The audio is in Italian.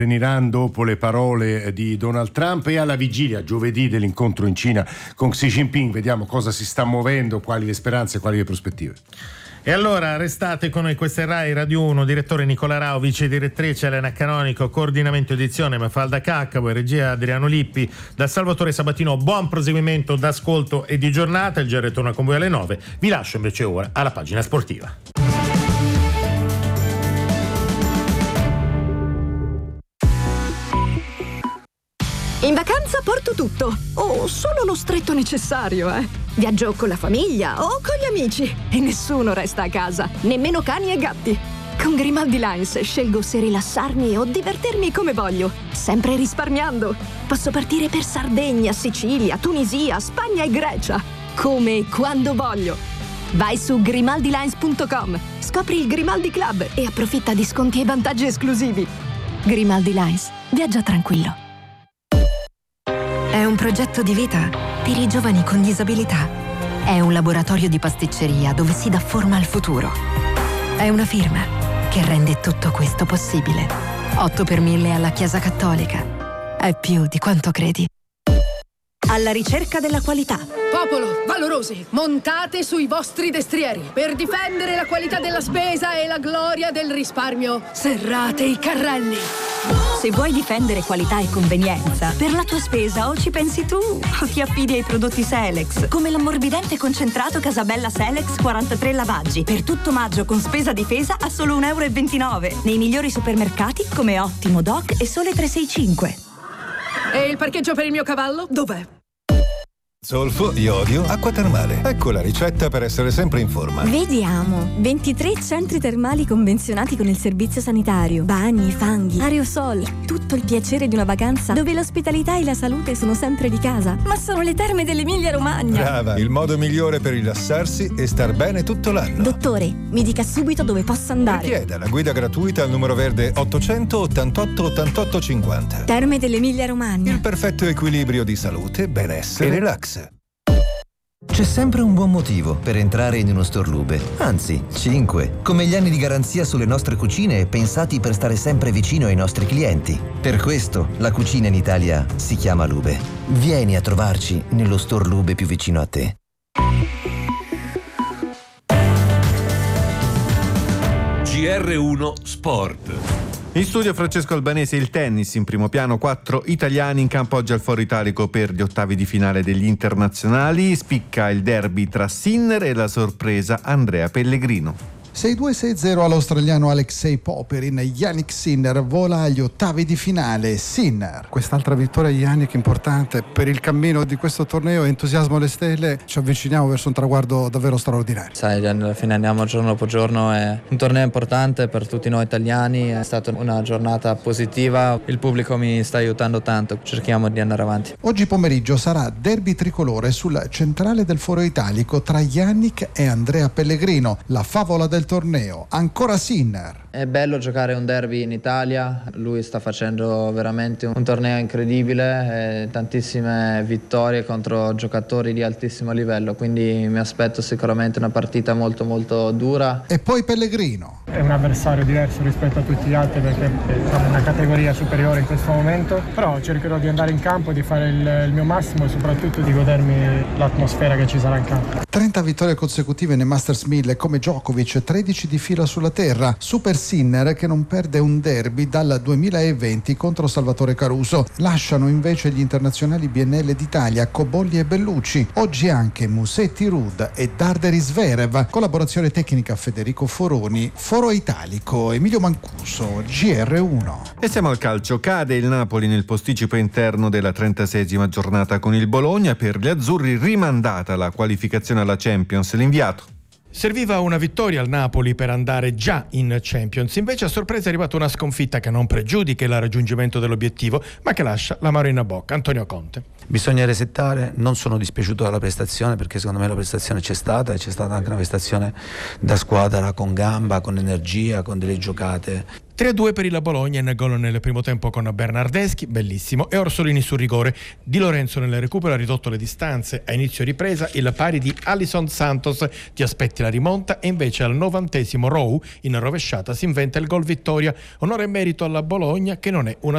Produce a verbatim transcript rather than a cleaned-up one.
in Iran dopo le parole di Donald Trump, e alla vigilia giovedì dell'incontro in Cina con Xi Jinping vediamo cosa si sta muovendo, quali le speranze, quali le prospettive. E allora restate con noi, questa è Rai Radio uno, direttore Nicola Rao, vice direttrice Elena Canonico, coordinamento edizione Mafalda Caccavo e regia Adriano Lippi. Da Salvatore Sabatino buon proseguimento d'ascolto e di giornata, il G R torna con voi alle nove, vi lascio invece ora alla pagina sportiva. In vacanza porto tutto, o solo lo stretto necessario, eh. Viaggio con la famiglia o con gli amici e nessuno resta a casa, nemmeno cani e gatti. Con Grimaldi Lines scelgo se rilassarmi o divertirmi come voglio, sempre risparmiando. Posso partire per Sardegna, Sicilia, Tunisia, Spagna e Grecia, come e quando voglio. Vai su grimaldi lines punto com, scopri il Grimaldi Club e approfitta di sconti e vantaggi esclusivi. Grimaldi Lines, viaggia tranquillo. È un progetto di vita per i giovani con disabilità. È un laboratorio di pasticceria dove si dà forma al futuro. È una firma che rende tutto questo possibile. otto per mille alla Chiesa Cattolica. È più di quanto credi. Alla ricerca della qualità. Popolo, valorosi, montate sui vostri destrieri. Per difendere la qualità della spesa e la gloria del risparmio, serrate i carrelli. Se vuoi difendere qualità e convenienza, per la tua spesa o ci pensi tu o ti affidi ai prodotti Selex, come l'ammorbidente concentrato Casabella Selex quarantatré lavaggi, per tutto maggio con spesa difesa a solo un euro e ventinove, nei migliori supermercati come Ottimo, Doc e Sole trecentosessantacinque. E il parcheggio per il mio cavallo? Dov'è? Zolfo, iodio, acqua termale. Ecco la ricetta per essere sempre in forma. Vediamo. ventitré centri termali convenzionati con il servizio sanitario. Bagni, fanghi, aerosol. Tutto il piacere di una vacanza dove l'ospitalità e la salute sono sempre di casa. Ma sono le terme dell'Emilia Romagna. Brava, il modo migliore per rilassarsi e star bene tutto l'anno. Dottore, mi dica subito dove posso andare. Richieda la guida gratuita al numero verde ottocento ottantotto ottantotto cinquanta. Terme dell'Emilia Romagna. Il perfetto equilibrio di salute, benessere e relax. C'è sempre un buon motivo per entrare in uno store Lube, anzi cinque, come gli anni di garanzia sulle nostre cucine pensati per stare sempre vicino ai nostri clienti. Per questo la cucina in Italia si chiama Lube. Vieni a trovarci nello store Lube più vicino a te. G R uno Sport. In studio Francesco Albanese, il tennis in primo piano, quattro italiani in campo oggi al Foro Italico per gli ottavi di finale degli internazionali. Spicca il derby tra Sinner e la sorpresa Andrea Pellegrino. sei due sei zero all'australiano Alexei Popyrin. Jannik Sinner vola agli ottavi di finale. Sinner. Quest'altra vittoria di Jannik importante per il cammino di questo torneo. Entusiasmo alle stelle, ci avviciniamo verso un traguardo davvero straordinario. Sai, alla fine andiamo giorno dopo giorno, è un torneo importante per tutti noi italiani, è stata una giornata positiva, il pubblico mi sta aiutando tanto, cerchiamo di andare avanti. Oggi pomeriggio sarà derby tricolore sul centrale del Foro Italico tra Jannik e Andrea Pellegrino, la favola del torneo, ancora Sinner. È bello giocare un derby in Italia, lui sta facendo veramente un torneo incredibile, tantissime vittorie contro giocatori di altissimo livello, quindi mi aspetto sicuramente una partita molto molto dura. E poi Pellegrino. È un avversario diverso rispetto a tutti gli altri perché siamo una categoria superiore in questo momento, però cercherò di andare in campo, di fare il, il mio massimo e soprattutto di godermi l'atmosfera che ci sarà in campo. trenta vittorie consecutive nei Masters mille come Djokovic, tredici di fila sulla terra. Super Sinner che non perde un derby dal duemilaventi contro Salvatore Caruso. Lasciano invece gli internazionali B N L d'Italia Cobolli e Bellucci. Oggi anche Musetti Ruud e Darderi Zverev. Collaborazione tecnica Federico Foroni. Foro Italico Emilio Mancuso, G R uno. E siamo al calcio. Cade il Napoli nel posticipo interno della trentaseiesima giornata con il Bologna. Per gli azzurri rimandata la qualificazione alla Champions. L'inviato. Serviva una vittoria al Napoli per andare già in Champions, invece a sorpresa è arrivata una sconfitta che non pregiudica il raggiungimento dell'obiettivo, ma che lascia l'amaro in bocca. Antonio Conte. Bisogna resettare, non sono dispiaciuto dalla prestazione perché secondo me la prestazione c'è stata e c'è stata anche una prestazione da squadra con gamba, con energia, con delle giocate. tre a due per il Bologna, in gol nel primo tempo con Bernardeschi, bellissimo, e Orsolini sul rigore. Di Lorenzo nel recupero ha ridotto le distanze, a inizio ripresa il pari di Alisson Santos, ti aspetti la rimonta e invece al novantesimo Rowe in rovesciata si inventa il gol vittoria. Onore e merito alla Bologna che non è una